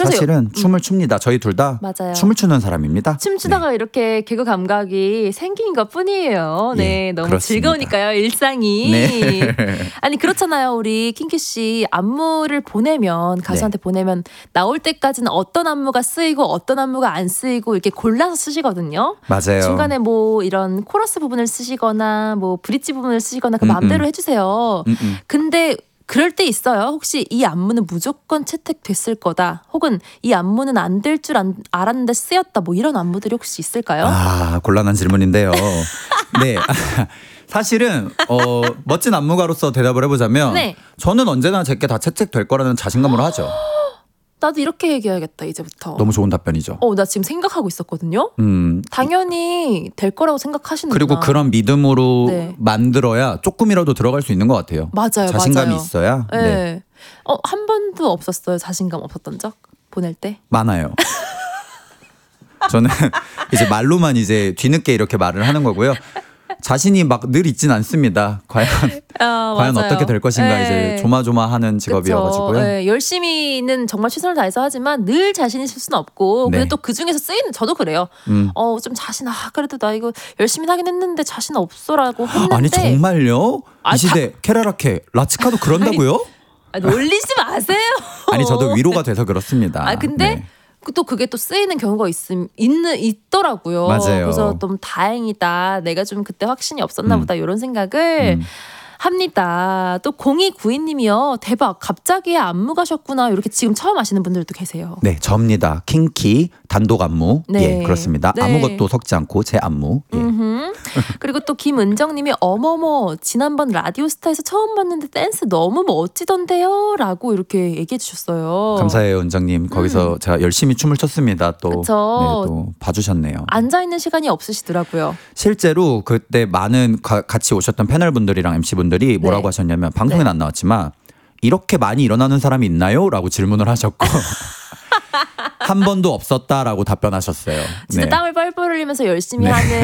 사실은 춤을 춥니다. 저희 둘 다 춤을 추는 사람입니다. 춤추다가 이렇게 개그 감각이 생긴 것 뿐이에요. 네, 너무 그렇습니다. 즐거우니까요, 일상이. 네. 아니 그렇잖아요. 우리 킹키 씨 안무를 보내면 가수한테 보내면 나올 때까지는 어떤 안무가 쓰이고 어떤 안무가 안 쓰이고 이렇게 골라서 쓰시거든요. 맞아요. 중간에 뭐 이런 코러스 부분을 쓰시거나 뭐 브릿지 부분을 쓰시거나 그 마음대로 해주세요. 근데 그럴 때 있어요. 혹시 이 안무는 무조건 채택됐을 거다. 혹은 이 안무는 안 될 줄 알았는데 쓰였다. 뭐 이런 안무들이 혹시 있을까요? 아, 곤란한 질문인데요. 네. 사실은 멋진 안무가로서 대답을 해보자면 저는 언제나 제게 다 채택될 거라는 자신감으로 하죠. 나도 이렇게 얘기해야겠다 이제부터. 너무 좋은 답변이죠. 나 지금 생각하고 있었거든요. 당연히 될 거라고 생각하시는구나. 그리고 그런 믿음으로 만들어야 조금이라도 들어갈 수 있는 것 같아요. 맞아요. 자신감이 맞아요. 있어야. 네. 한 번도 없었어요. 자신감 없었던 적? 보낼 때? 많아요. 저는 이제 말로만 이제 뒤늦게 이렇게 말을 하는 거고요. 자신이 막 늘 있진 않습니다. 과연 어떻게 될 것인가 이제 조마조마하는 직업이어가지고요. 열심히는 정말 최선을 다해서 하지만 늘 자신 있을 수는 없고 근데 또 그 중에서 쓰이는 저도 그래요. 좀 자신 그래도 나 이거 열심히 하긴 했는데 자신 없어라고 했는데 아니 정말요? 이 시대 케라라케 라치카도 그런다고요? 놀리지 마세요. 아니 저도 위로가 돼서 그렇습니다. 근데 또 그게 또 쓰이는 경우가 있더라고요. 맞아요. 그래서 좀 다행이다. 내가 좀 그때 확신이 없었나 보다 이런 생각을 합니다. 또 0292님이요. 대박 갑자기 안무 가셨구나. 이렇게 지금 처음 아시는 분들도 계세요. 네, 저입니다. 킹키 단독 안무. 예, 그렇습니다. 아무것도 섞지 않고 제 안무. 예. 그리고 또 김은정님이 어머머 지난번 라디오스타에서 처음 봤는데 댄스 너무 멋지던데요 라고 이렇게 얘기해 주셨어요. 감사해요 은정님. 거기서 제가 열심히 춤을 췄습니다. 또, 또 봐주셨네요. 앉아있는 시간이 없으시더라고요. 실제로 그때 많은 같이 오셨던 패널분들이랑 MC분들이 뭐라고 하셨냐면 방송엔 안 나왔지만 이렇게 많이 일어나는 사람이 있나요? 라고 질문을 하셨고 한 번도 없었다라고 답변하셨어요. 진짜 땀을 뻘뻘 흘리면서 열심히 하는